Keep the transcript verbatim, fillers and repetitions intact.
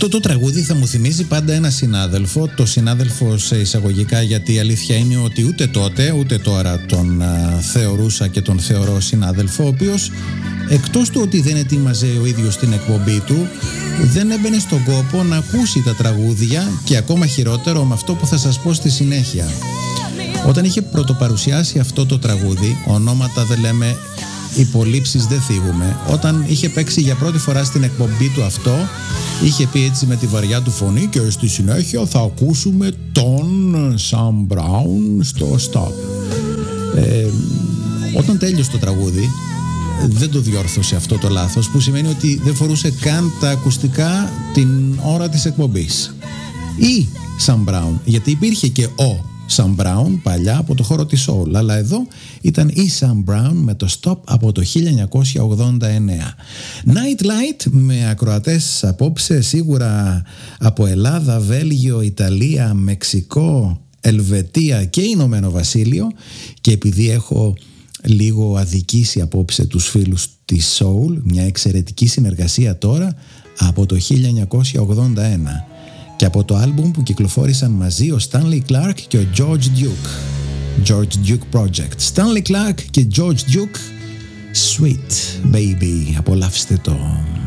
Αυτό το τραγούδι θα μου θυμίζει πάντα ένα συνάδελφο, το συνάδελφο σε εισαγωγικά, γιατί η αλήθεια είναι ότι ούτε τότε ούτε τώρα τον α, θεωρούσα και τον θεωρώ συνάδελφο, ο οποίος εκτός του ότι δεν ετοίμαζε ο ίδιος την εκπομπή του, δεν έμπαινε στον κόπο να ακούσει τα τραγούδια και ακόμα χειρότερο με αυτό που θα σας πω στη συνέχεια. Όταν είχε πρωτοπαρουσιάσει αυτό το τραγούδι, ονόματα δεν λέμε, υπολείψεις δεν θίγουμε, όταν είχε παίξει για πρώτη φορά στην εκπομπή του αυτό, είχε πει έτσι με τη βαριά του φωνή και στη συνέχεια θα ακούσουμε τον Sam Brown στο Stop. Ε, όταν τέλειωσε το τραγούδι δεν το διόρθωσε αυτό το λάθος, που σημαίνει ότι δεν φορούσε καν τα ακουστικά την ώρα της εκπομπής. Ή Sam Brown, γιατί υπήρχε και ο Sam Brown παλιά από το χώρο της soul, αλλά εδώ ήταν η Sam Brown με το Stop από το χίλια εννιακόσια ογδόντα εννέα. Night Light με ακροατές απόψε σίγουρα από Ελλάδα, Βέλγιο, Ιταλία, Μεξικό, Ελβετία και Ηνωμένο Βασίλειο, και επειδή έχω λίγο αδικήσει απόψε τους φίλους της soul, μια εξαιρετική συνεργασία τώρα από το χίλια εννιακόσια ογδόντα ένα και από το άλμπουμ που κυκλοφόρησαν μαζί ο Stanley Clarke και ο George Duke, George Duke Project. Stanley Clarke και George Duke, Sweet Baby, απολαύστε το.